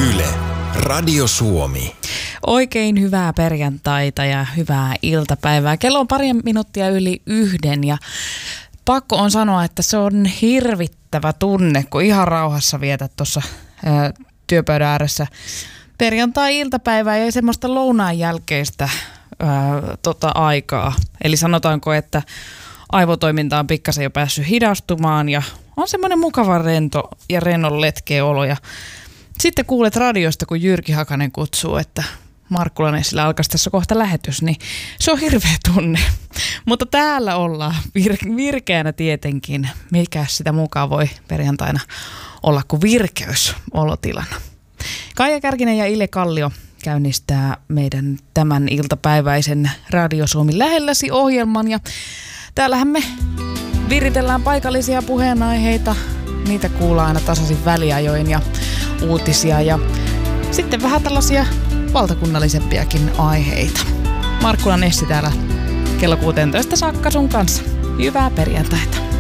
Yle, Radio Suomi. Oikein hyvää perjantaita ja hyvää iltapäivää. Kello on 1:02 ja pakko on sanoa, että se on hirvittävä tunne, kun ihan rauhassa vietät tuossa työpöydän ääressä perjantai-iltapäivää ja semmoista lounaan jälkeistä aikaa. Eli sanotaanko, että aivotoiminta on pikkasen jo päässyt hidastumaan ja on semmoinen mukava rento ja rennon letkeä olo. Ja sitten kuulet radiosta, kun Jyrki Hakanen kutsuu, että Markkulan sillä alkaisi tässä kohta lähetys, niin se on hirveä tunne. Mutta täällä ollaan virkeänä tietenkin. Mikä sitä mukaan voi perjantaina olla kuin virkeys olotilana. Kaija Kärkinen ja Ile Kallio käynnistää meidän tämän iltapäiväisen Radio Suomi lähelläsi -ohjelman. Ja täällähän me viritellään paikallisia puheenaiheita. Niitä kuullaan aina tasaisin väliajoin ja uutisia ja sitten vähän tällaisia valtakunnallisempiakin aiheita. Markkulan Essi täällä kello 16 saakka sun kanssa. Hyvää perjantaita.